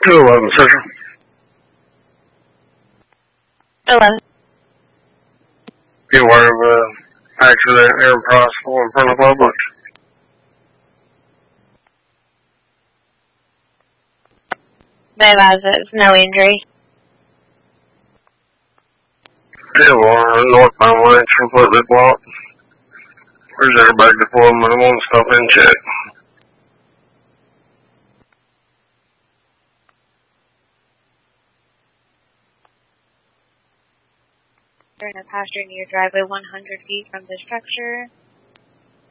211, Central. 11. Be aware of accident near possible in front of public. They advise there's no injury. 211, northbound lanes completely blocked. Where's everybody deployment? I want to stop and check. You're in a pasture near driveway 100 feet from the structure.